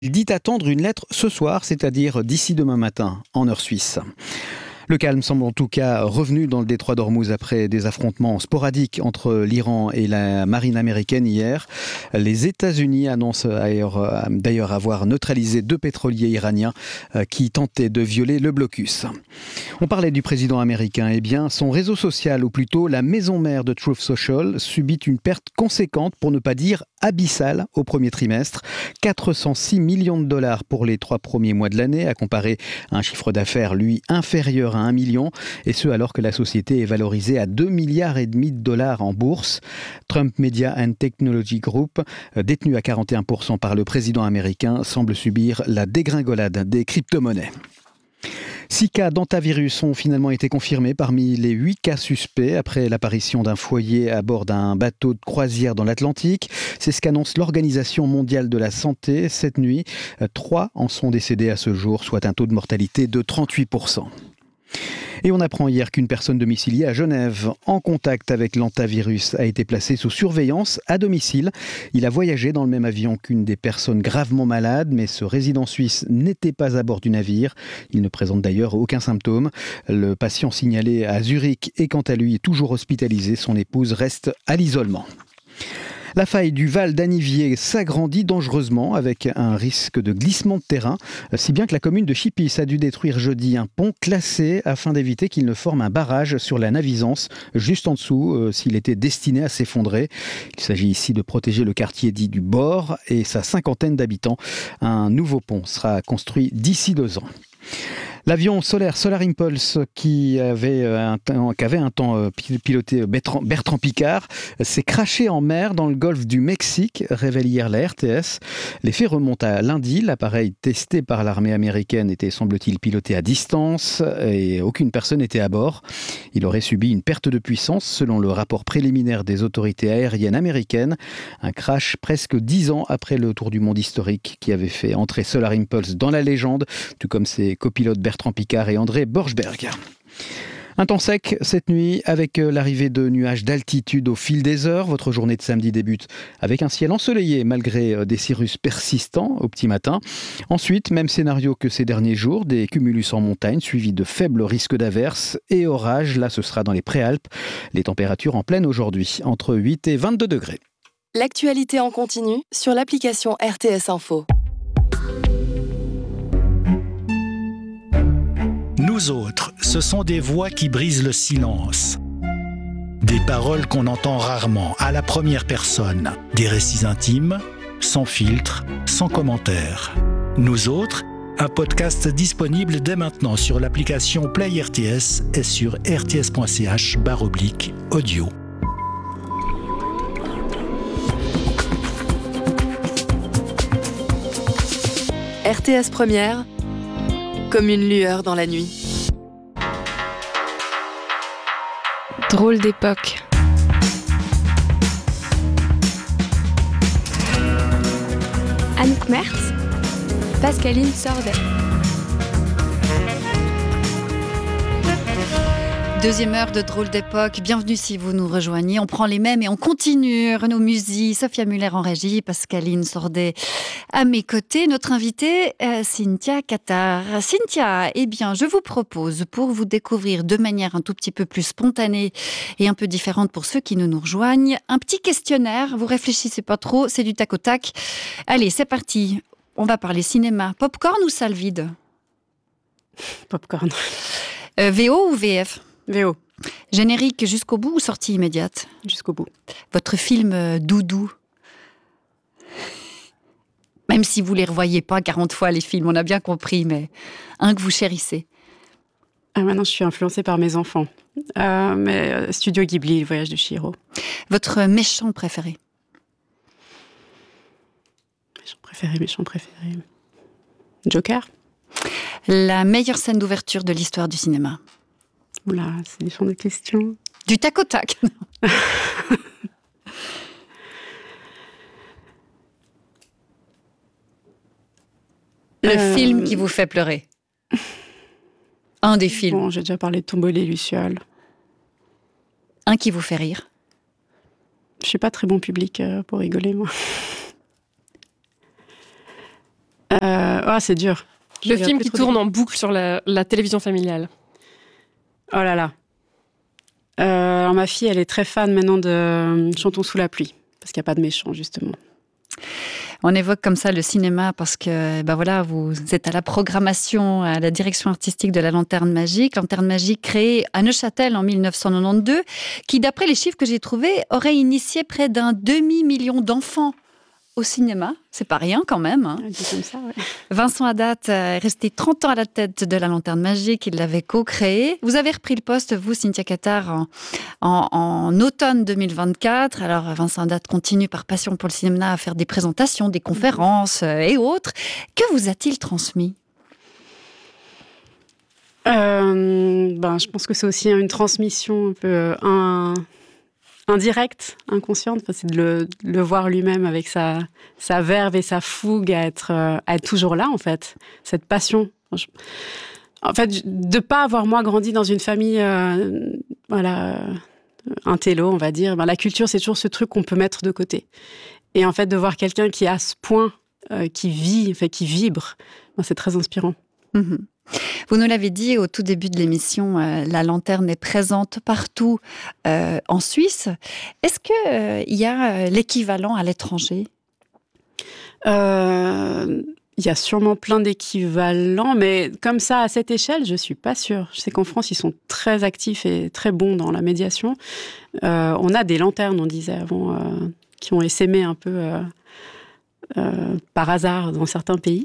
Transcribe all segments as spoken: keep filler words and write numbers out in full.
Il dit attendre une lettre ce soir, c'est-à-dire d'ici demain matin, en heure suisse. Le calme semble en tout cas revenu dans le détroit d'Ormuz après des affrontements sporadiques entre l'Iran et la marine américaine hier. Les États-Unis annoncent d'ailleurs, d'ailleurs avoir neutralisé deux pétroliers iraniens qui tentaient de violer le blocus. On parlait du président américain. Eh bien, son réseau social, ou plutôt la maison mère de Truth Social, subit une perte conséquente, pour ne pas dire abyssale, au premier trimestre. quatre cent six millions de dollars pour les trois premiers mois de l'année, à comparer à un chiffre d'affaires, lui, inférieur à un million, et ce alors que la société est valorisée à deux milliards et demi de dollars en bourse. Trump Media and Technology Group, détenu à quarante et un pour cent par le président américain, semble subir la dégringolade des crypto-monnaies. Six cas d'hantavirus ont finalement été confirmés parmi les huit cas suspects après l'apparition d'un foyer à bord d'un bateau de croisière dans l'Atlantique. C'est ce qu'annonce l'Organisation mondiale de la santé cette nuit. Trois en sont décédés à ce jour, soit un taux de mortalité de trente-huit pour cent. Et on apprend hier qu'une personne domiciliée à Genève, en contact avec l'hantavirus, a été placée sous surveillance à domicile. Il a voyagé dans le même avion qu'une des personnes gravement malades, mais ce résident suisse n'était pas à bord du navire. Il ne présente d'ailleurs aucun symptôme. Le patient signalé à Zurich est quant à lui toujours hospitalisé. Son épouse reste à l'isolement. La faille du Val d'Anniviers s'agrandit dangereusement avec un risque de glissement de terrain, si bien que la commune de Chipis a dû détruire jeudi un pont classé afin d'éviter qu'il ne forme un barrage sur la Navisance, juste en dessous, euh, s'il était destiné à s'effondrer. Il s'agit ici de protéger le quartier dit du Bord et sa cinquantaine d'habitants. Un nouveau pont sera construit d'ici deux ans. L'avion solaire Solar Impulse qui avait un temps, qui avait un temps piloté Bertrand, Bertrand Piccard s'est crashé en mer dans le golfe du Mexique, révèle hier la R T S. Les faits remontent à lundi. L'appareil testé par l'armée américaine était, semble-t-il, piloté à distance et aucune personne n'était à bord. Il aurait subi une perte de puissance selon le rapport préliminaire des autorités aériennes américaines. Un crash presque dix ans après le tour du monde historique qui avait fait entrer Solar Impulse dans la légende, tout comme ses copilotes Bertrand Piccard et André Borschberg. Un temps sec cette nuit avec l'arrivée de nuages d'altitude au fil des heures. Votre journée de samedi débute avec un ciel ensoleillé malgré des cirrus persistants au petit matin. Ensuite, même scénario que ces derniers jours, des cumulus en montagne suivis de faibles risques d'averses et orages. Là, ce sera dans les Préalpes. Les températures en pleine aujourd'hui, entre huit et vingt-deux degrés. L'actualité en continu sur l'application R T S Info. Nous autres, ce sont des voix qui brisent le silence. Des paroles qu'on entend rarement, à la première personne. Des récits intimes, sans filtre, sans commentaire. Nous autres, un podcast disponible dès maintenant sur l'application Play R T S et sur rts.ch barre oblique audio. R T S Première, comme une lueur dans la nuit. Drôle d'époque. Anouk Mertz, Pascaline Sordet. Deuxième heure de Drôle d'époque, bienvenue si vous nous rejoignez. On prend les mêmes et on continue. Renaud Musy, Sophia Muller en régie, Pascaline Sordet à mes côtés. Notre invitée, euh, Cynthia Cathard. Cynthia, eh bien, je vous propose, pour vous découvrir de manière un tout petit peu plus spontanée et un peu différente pour ceux qui nous, nous rejoignent, un petit questionnaire. Vous réfléchissez pas trop, c'est du tac au tac. Allez, c'est parti. On va parler cinéma. Popcorn ou salle vide ? Popcorn. Euh, V O ou V F ? V O. Générique jusqu'au bout ou sortie immédiate ? Jusqu'au bout. Votre film euh, doudou ? Même si vous ne les revoyez pas quarante fois, les films, on a bien compris, mais un que vous chérissez. Ah, maintenant, je suis influencée par mes enfants. Euh, mais euh, Studio Ghibli, Le Voyage de Chihiro. Votre méchant préféré ? Méchant préféré, méchant préféré. Joker. La meilleure scène d'ouverture de l'histoire du cinéma ? Oula, c'est des champs de questions. Du tac au tac. Le euh... film qui vous fait pleurer. Un des films. Bon, j'ai déjà parlé de Tombeau et les Lucioles. Un qui vous fait rire. Je suis pas très bon public pour rigoler, moi. ah, c'est dur. Je Le regarde film plus qui trop tourne des- en boucle sur la, la télévision familiale. Oh là là. Euh, alors ma fille, elle est très fan maintenant de euh, Chantons sous la pluie, parce qu'il n'y a pas de méchants, justement. On évoque comme ça le cinéma parce que ben voilà, vous êtes à la programmation, à la direction artistique de la Lanterne Magique. Lanterne Magique créée à Neuchâtel en mille neuf cent quatre-vingt-douze, qui d'après les chiffres que j'ai trouvés, aurait initié près d'un demi-million d'enfants au cinéma. C'est pas rien quand même. Hein. Ah, dit comme ça, ouais. Vincent Haddad est resté trente ans à la tête de la Lanterne Magique. Il l'avait co-créée. Vous avez repris le poste, vous, Cynthia Cathard, en, en, en automne deux mille vingt-quatre. Alors, Vincent Haddad continue par passion pour le cinéma à faire des présentations, des conférences euh, et autres. Que vous a-t-il transmis ? Euh, ben, je pense que c'est aussi une transmission un peu euh, un, indirecte, inconsciente. Enfin, c'est de le, de le voir lui-même avec sa, sa verve et sa fougue à être, euh, à être toujours là, en fait. Cette passion. Je, en fait, de ne pas avoir, moi, grandi dans une famille, euh, voilà, euh, un télo, on va dire. Ben, la culture, c'est toujours ce truc qu'on peut mettre de côté. Et en fait, de voir quelqu'un qui est à ce point, euh, qui vit, enfin, qui vibre, ben, c'est très inspirant. Mmh. Vous nous l'avez dit au tout début de l'émission, euh, la Lanterne est présente partout euh, en Suisse. Est-ce qu'il euh, y a euh, l'équivalent à l'étranger ? euh, Il y a sûrement plein d'équivalents, mais comme ça, à cette échelle, je ne suis pas sûre. Je sais qu'en France, ils sont très actifs et très bons dans la médiation. Euh, on a des lanternes, on disait avant, euh, qui ont essaimé un peu... Euh, Euh, par hasard dans certains pays.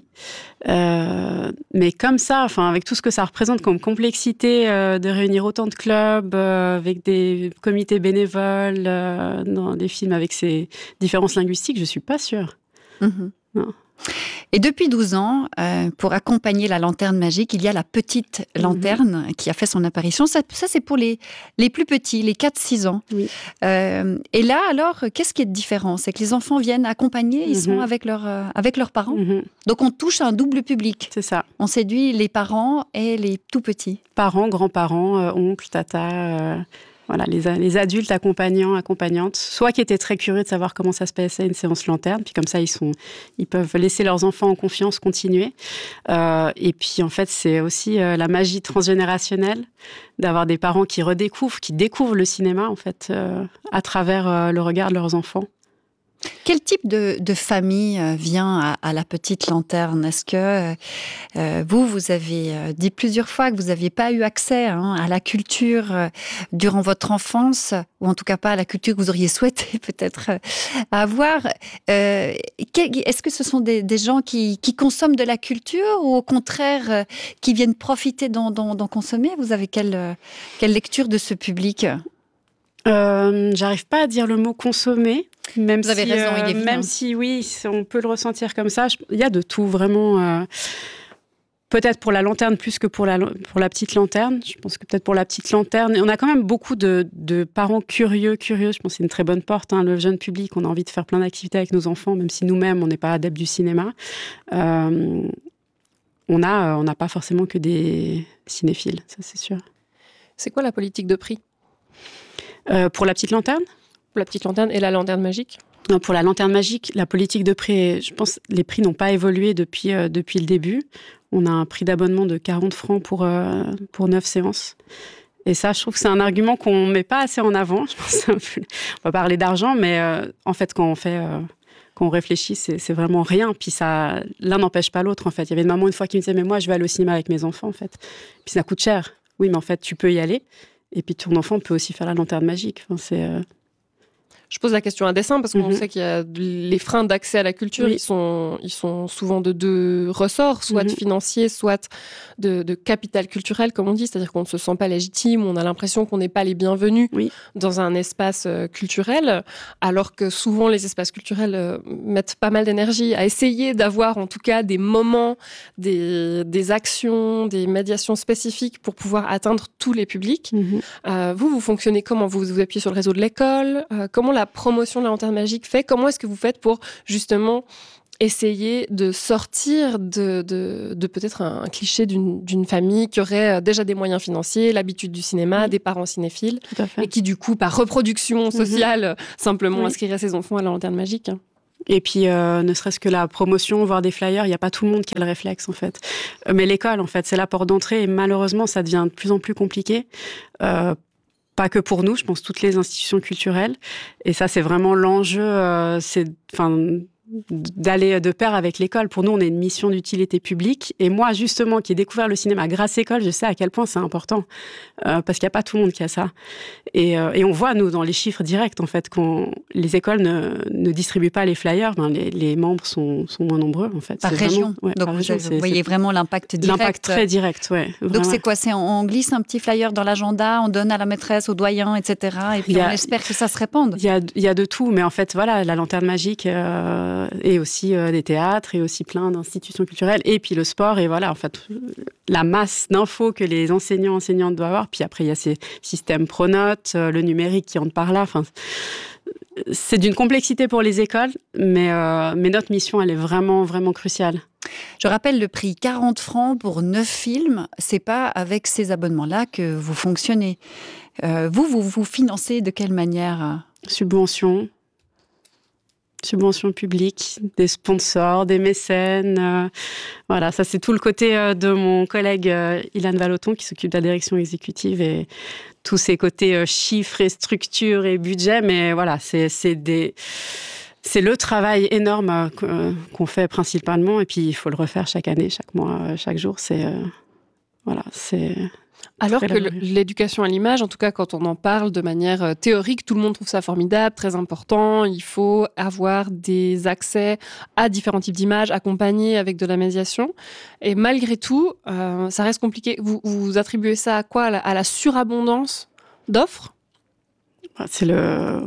Euh, mais comme ça, enfin, avec tout ce que ça représente comme complexité euh, de réunir autant de clubs, euh, avec des comités bénévoles, euh, dans des films avec ces différences linguistiques, je ne suis pas sûre. Mmh. Non. Et depuis douze ans, euh, pour accompagner la Lanterne Magique, il y a la petite lanterne mmh. qui a fait son apparition. Ça, ça c'est pour les, les plus petits, les quatre six ans. Oui. Euh, et là, alors, qu'est-ce qui est différent ? C'est que les enfants viennent accompagner, ils mmh. sont avec, leur, euh, avec leurs parents. Mmh. Donc, on touche un double public. C'est ça. On séduit les parents et les tout-petits. Parents, grands-parents, euh, oncles, tatas... Euh... Voilà, les, les adultes accompagnants, accompagnantes, soit qui étaient très curieux de savoir comment ça se passait une séance lanterne, puis comme ça, ils, sont, ils peuvent laisser leurs enfants en confiance continuer. Euh, et puis, en fait, c'est aussi euh, la magie transgénérationnelle d'avoir des parents qui redécouvrent, qui découvrent le cinéma, en fait, euh, à travers euh, le regard de leurs enfants. Quel type de, de famille vient à, à la petite lanterne ? Est-ce que euh, vous, vous avez dit plusieurs fois que vous n'aviez pas eu accès hein, à la culture euh, durant votre enfance, ou en tout cas pas à la culture que vous auriez souhaité peut-être euh, avoir. Euh, quel, est-ce que ce sont des, des gens qui, qui consomment de la culture ou au contraire euh, qui viennent profiter d'en, d'en, d'en consommer ? Vous avez quelle, quelle lecture de ce public ? Euh, j'arrive pas à dire le mot consommer, même Vous avez si, raison, il est euh, même si oui, on peut le ressentir comme ça. Je, il y a de tout vraiment. Euh, peut-être pour la lanterne plus que pour la pour la petite lanterne. Je pense que peut-être pour la petite lanterne, on a quand même beaucoup de, de parents curieux, curieux. Je pense que c'est une très bonne porte. Hein, le jeune public, on a envie de faire plein d'activités avec nos enfants, même si nous-mêmes on n'est pas adeptes du cinéma. Euh, on a on n'a pas forcément que des cinéphiles, ça c'est sûr. C'est quoi la politique de prix ? Euh, pour la petite lanterne ? Pour la petite lanterne et la lanterne magique ? Non, pour la lanterne magique, la politique de prix, je pense les prix n'ont pas évolué depuis, euh, depuis le début. On a un prix d'abonnement de quarante francs pour, euh, pour neuf séances. Et ça, je trouve que c'est un argument qu'on ne met pas assez en avant. Je pense un peu... On va parler d'argent, mais euh, en fait, quand on fait... Euh, quand on réfléchit, c'est, c'est vraiment rien. Puis ça, l'un n'empêche pas l'autre, en fait. Il y avait une maman une fois qui me disait « Mais moi, je vais aller au cinéma avec mes enfants, en fait. » Puis ça coûte cher. Oui, mais en fait, tu peux y aller. Et puis ton enfant peut aussi faire la lanterne magique. Enfin, c'est, euh... Je pose la question à dessein parce qu'on mm-hmm. sait qu'il y a les freins d'accès à la culture, oui. ils, sont, ils sont souvent de deux ressorts, soit mm-hmm. financiers, soit de, de capital culturel, comme on dit, c'est-à-dire qu'on ne se sent pas légitime, on a l'impression qu'on n'est pas les bienvenus oui. dans un espace euh, culturel, alors que souvent les espaces culturels euh, mettent pas mal d'énergie à essayer d'avoir en tout cas des moments, des, des actions, des médiations spécifiques pour pouvoir atteindre tous les publics. Mm-hmm. Euh, vous, vous fonctionnez comment ? Vous vous appuyez sur le réseau de l'école ? euh, Comment la promotion de la lanterne magique fait ? Comment est-ce que vous faites pour justement essayer de sortir de, de, de peut-être un, un cliché d'une, d'une famille qui aurait déjà des moyens financiers, l'habitude du cinéma, oui. des parents cinéphiles, Tout à fait. Et qui du coup, par reproduction sociale, mmh. simplement oui. inscrirait ses enfants à la lanterne magique ? Et puis, euh, ne serait-ce que la promotion, voir des flyers, il n'y a pas tout le monde qui a le réflexe, en fait. Mais l'école, en fait, c'est la porte d'entrée et malheureusement, ça devient de plus en plus compliqué. Euh, pas que pour nous, je pense toutes les institutions culturelles. Et ça, c'est vraiment l'enjeu, euh, c'est, enfin, d'aller de pair avec l'école. Pour nous, on a une mission d'utilité publique. Et moi, justement, qui ai découvert le cinéma grâce à l'école, je sais à quel point c'est important. Euh, parce qu'il n'y a pas tout le monde qui a ça. Et, euh, et on voit, nous, dans les chiffres directs, en fait, quand les écoles ne, ne distribuent pas les flyers, ben les, les membres sont, sont moins nombreux, en fait. Par c'est région. Vraiment, ouais, Donc, par vous, région, vous c'est, voyez c'est... vraiment l'impact direct. L'impact très direct, oui. Donc, c'est quoi c'est, on glisse un petit flyer dans l'agenda, on donne à la maîtresse, au doyen, et cetera. Et puis, a, on espère que ça se répande. Il y a, il y a de tout. Mais en fait, voilà, la lanterne magique euh, et aussi euh, des théâtres et aussi plein d'institutions culturelles. Et puis le sport. Et voilà, en fait, la masse d'infos que les enseignants, enseignantes doivent avoir. Puis après, il y a ces systèmes pronotes, euh, le numérique qui entre par là. Enfin, c'est d'une complexité pour les écoles, mais, euh, mais notre mission, elle est vraiment, vraiment cruciale. Je rappelle le prix, quarante francs pour neuf films. C'est pas avec ces abonnements-là que vous fonctionnez. Euh, vous, vous vous financez de quelle manière ? Subventions. Subventions publiques, des sponsors, des mécènes. Euh, voilà, ça c'est tout le côté euh, de mon collègue euh, Ilan Valoton qui s'occupe de la direction exécutive et tous ces côtés euh, chiffres et structures et budget. Mais voilà, c'est, c'est, des, c'est le travail énorme euh, qu'on fait principalement. Et puis il faut le refaire chaque année, chaque mois, euh, chaque jour. C'est, euh, voilà, c'est... Alors que l'éducation à l'image, en tout cas quand on en parle de manière théorique, tout le monde trouve ça formidable, très important. Il faut avoir des accès à différents types d'images, accompagnés avec de la médiation. Et malgré tout, euh, ça reste compliqué. Vous, vous attribuez ça à quoi ? À la, à la surabondance d'offres ? C'est le...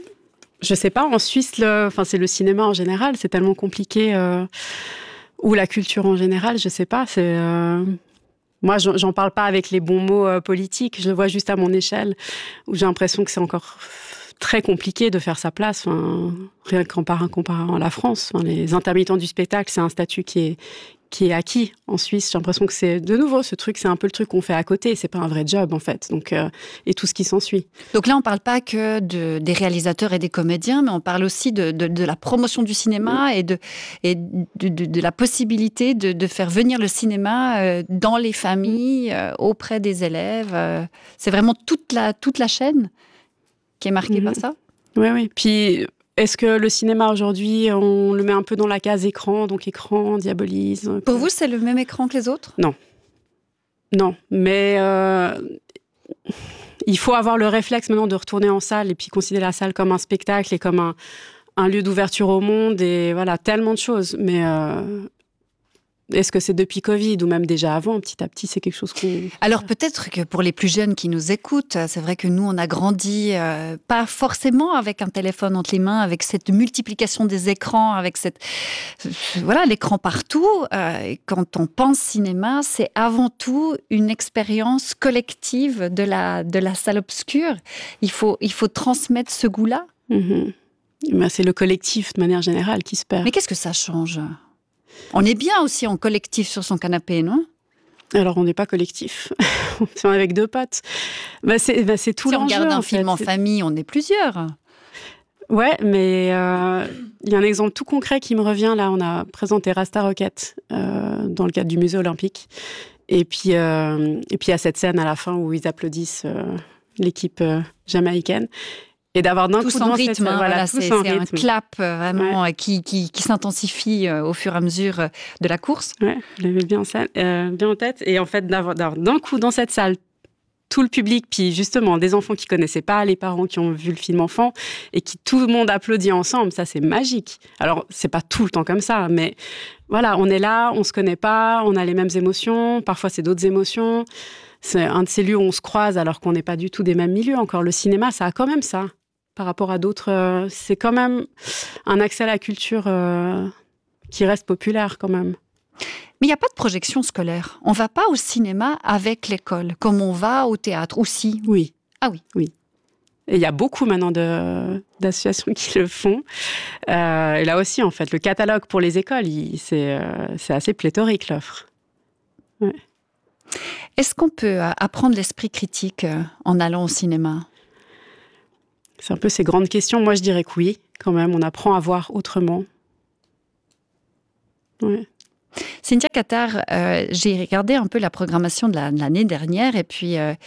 Je sais pas, en Suisse, le... enfin, c'est le cinéma en général, c'est tellement compliqué. Euh... Ou la culture en général, je sais pas, c'est... Euh... Moi, j'en parle pas avec les bons mots euh, politiques, je le vois juste à mon échelle, où j'ai l'impression que c'est encore très compliqué de faire sa place, enfin, rien qu'en comparant à la France. Enfin, les intermittents du spectacle, c'est un statut qui est, qui est acquis en Suisse. J'ai l'impression que c'est, de nouveau, ce truc, c'est un peu le truc qu'on fait à côté, c'est pas un vrai job, en fait, donc, euh, et tout ce qui s'ensuit. Donc là, on parle pas que de, des réalisateurs et des comédiens, mais on parle aussi de, de, de la promotion du cinéma et de, et de, de, de la possibilité de, de faire venir le cinéma euh, dans les familles, euh, auprès des élèves. Euh, c'est vraiment toute la, toute la chaîne qui est marquée mmh. par ça ? Oui, oui. Puis, est-ce que le cinéma aujourd'hui, on le met un peu dans la case écran, donc écran, diabolise ? Pour vous, c'est le même écran que les autres ? Non. Non, mais euh, il faut avoir le réflexe maintenant de retourner en salle et puis considérer la salle comme un spectacle et comme un, un lieu d'ouverture au monde et voilà, tellement de choses. Mais euh, est-ce que c'est depuis Covid ou même déjà avant, petit à petit, c'est quelque chose qu'on... Alors peut-être que pour les plus jeunes qui nous écoutent, c'est vrai que nous, on a grandi euh, pas forcément avec un téléphone entre les mains, avec cette multiplication des écrans, avec cette... Voilà, l'écran partout. Euh, et quand on pense cinéma, c'est avant tout une expérience collective de la, de la salle obscure. Il faut, il faut transmettre ce goût-là. Mmh. Ben, c'est le collectif, de manière générale, qui se perd. Mais qu'est-ce que ça change ? On est bien aussi en collectif sur son canapé, non ? Alors, on n'est pas collectif. On est avec deux potes. Bah, c'est, bah, c'est tout si l'enjeu. Si on regarde un en film fait. en famille, on est plusieurs. Ouais, mais il euh, y a un exemple tout concret qui me revient. Là, on a présenté Rasta Rocket euh, dans le cadre du musée olympique. Et puis, euh, et puis, il y a cette scène à la fin où ils applaudissent euh, l'équipe euh, jamaïcaine. Et d'avoir d'un tous coup en dans rythme, cette, hein, voilà, voilà, tous c'est, en c'est rythme. un clap euh, vraiment ouais. euh, qui, qui, qui s'intensifie euh, au fur et à mesure euh, de la course. Ouais, je l'avais bien, euh, bien en tête. Et en fait, d'avoir, d'avoir d'un coup dans cette salle, tout le public, puis justement des enfants qui connaissaient pas, les parents qui ont vu le film enfant, et qui tout le monde applaudit ensemble, ça c'est magique. Alors, c'est pas tout le temps comme ça, mais voilà, on est là, on se connaît pas, on a les mêmes émotions, parfois c'est d'autres émotions. C'est un de ces lieux où on se croise alors qu'on n'est pas du tout des mêmes milieux. Encore le cinéma, ça a quand même ça. Par rapport à d'autres, euh, c'est quand même un accès à la culture euh, qui reste populaire quand même. Mais il n'y a pas de projection scolaire. On ne va pas au cinéma avec l'école, comme on va au théâtre aussi. Oui. Ah oui. Oui. Et il y a beaucoup maintenant de, d'associations qui le font. Euh, et là aussi, en fait, le catalogue pour les écoles, il, c'est, euh, c'est assez pléthorique, l'offre. Ouais. Est-ce qu'on peut apprendre l'esprit critique en allant au cinéma ? C'est un peu ces grandes questions. Moi, je dirais que oui. quand même. On apprend à voir autrement. Ouais. Cynthia Qatar, euh, j'ai regardé un peu la programmation de, la, de l'année dernière et puis euh,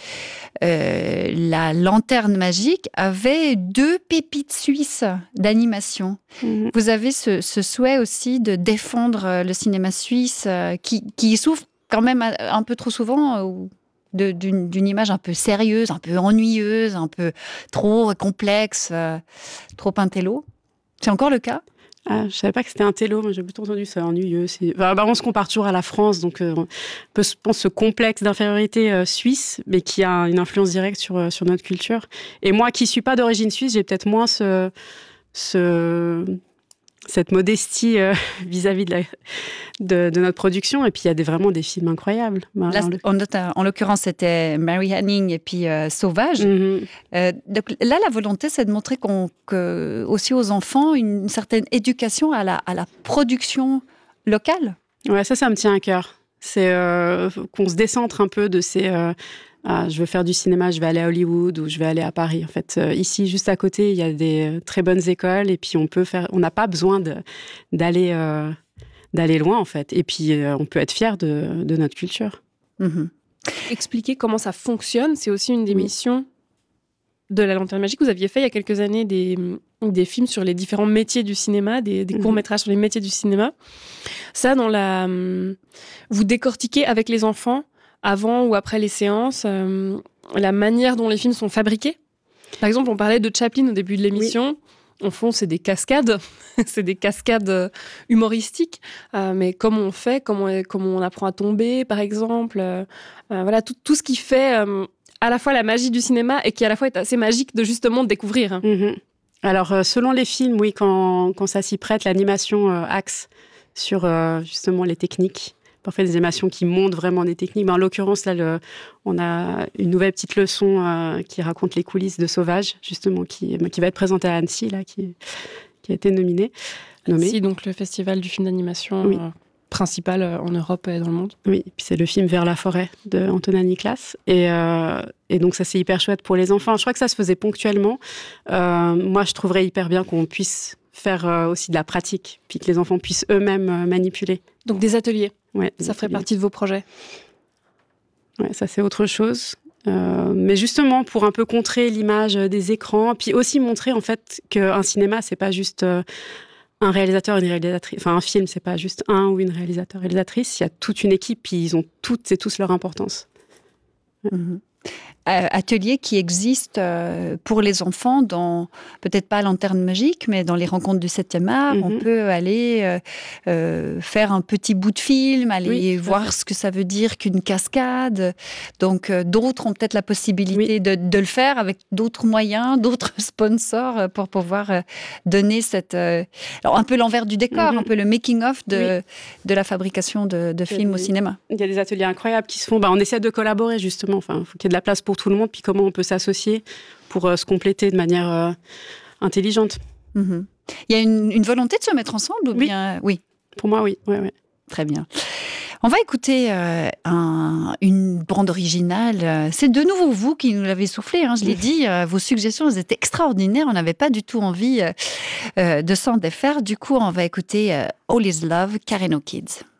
euh, la Lanterne Magique avait deux pépites suisses d'animation. Mmh. Vous avez ce, ce souhait aussi de défendre le cinéma suisse euh, qui, qui souffre quand même un peu trop souvent euh, de, d'une, d'une image un peu sérieuse, un peu ennuyeuse, un peu trop complexe, euh, trop intello. C'est encore le cas ? Ah, je savais pas que c'était un télo, mais j'ai plutôt entendu ça ennuyeux. C'est... Enfin, bah, on se compare toujours à la France, donc euh, on peut, je pense, ce complexe d'infériorité euh, suisse, mais qui a une influence directe sur, euh, sur notre culture. Et moi, qui suis pas d'origine suisse, j'ai peut-être moins ce, ce, cette modestie euh, vis-à-vis de, la, de, de notre production. Et puis, il y a des, vraiment des films incroyables. Là, en, en l'occurrence, c'était Mary Hanning et puis euh, Sauvage. Mm-hmm. Euh, donc, là, la volonté, c'est de montrer qu'on, que, aussi aux enfants une certaine éducation à la, à la production locale. Ouais, ça, ça me tient à cœur. C'est euh, qu'on se décentre un peu de ces... Euh, Ah, je veux faire du cinéma, je vais aller à Hollywood ou je vais aller à Paris. En fait, euh, ici, juste à côté, il y a des très bonnes écoles et puis on peut faire. On n'a pas besoin de, d'aller euh, d'aller loin, en fait. Et puis euh, on peut être fier de, de notre culture. Mm-hmm. Expliquer comment ça fonctionne, c'est aussi une des oui. missions de la Lanterne Magique. Vous aviez fait il y a quelques années des des films sur les différents métiers du cinéma, des, des mm-hmm. courts métrages sur les métiers du cinéma. Ça, dans la, vous décortiquez avec les enfants. Avant ou après les séances, euh, la manière dont les films sont fabriqués. Par exemple, on parlait de Chaplin au début de l'émission. Oui. Au fond, c'est des cascades. c'est des cascades humoristiques. Euh, mais comment on fait, comment, comment on apprend à tomber, par exemple. Euh, euh, voilà, tout, tout ce qui fait euh, à la fois la magie du cinéma et qui à la fois est assez magique de justement découvrir. Hein. Mm-hmm. Alors, euh, selon les films, oui, quand, quand ça s'y prête, l'animation euh, axe sur euh, justement les techniques. Parfois des animations qui montrent vraiment des techniques. Mais en l'occurrence, là, le, on a une nouvelle petite leçon euh, qui raconte les coulisses de Sauvage, justement, qui, qui va être présentée à Annecy, là, qui, qui a été nominée. Annecy, donc le festival du film d'animation oui. euh, principal euh, en Europe et dans le monde. Oui, et puis c'est le film Vers la forêt de Antonin Niklas. Et, euh, et donc ça, c'est hyper chouette pour les enfants. Je crois que ça se faisait ponctuellement. Euh, moi, je trouverais hyper bien qu'on puisse faire euh, aussi de la pratique, puis que les enfants puissent eux-mêmes euh, manipuler. Donc des ateliers. Ouais, ça ferait partie de vos projets. Ouais, ça c'est autre chose. Euh, mais justement pour un peu contrer l'image des écrans, puis aussi montrer en fait qu'un cinéma c'est pas juste euh, un réalisateur, une réalisatrice. Enfin un film c'est pas juste un ou une réalisateur, réalisatrice. Il y a toute une équipe, puis ils ont toutes et tous leur importance. Ouais. Mm-hmm. Atelier qui existe euh, pour les enfants dans, peut-être pas Lanterne Magique, mais dans les rencontres du septième art, mm-hmm. on peut aller euh, euh, faire un petit bout de film, aller oui, voir ouais. ce que ça veut dire qu'une cascade. Donc euh, d'autres ont peut-être la possibilité oui. de, de le faire avec d'autres moyens, d'autres sponsors pour pouvoir euh, donner cette... Euh, alors un peu l'envers du décor, mm-hmm. un peu le making-of de, oui. de la fabrication de, de films oui. au cinéma. Il y a des ateliers incroyables qui se font. Bah, on essaie de collaborer justement, enfin, il faut qu'il y ait de la place pour tout le monde, puis comment on peut s'associer pour euh, se compléter de manière euh, intelligente. Mmh. Il y a une, une volonté de se mettre ensemble ou oui. bien... Oui. Pour moi, oui. Ouais, ouais. Très bien. On va écouter euh, un, une bande originale. C'est de nouveau vous qui nous l'avez soufflé, hein, je l'ai dit. Euh, vos suggestions, elles étaient extraordinaires. On n'avait pas du tout envie euh, de s'en défaire. Du coup, on va écouter euh, All Is Love, Carreno Kids.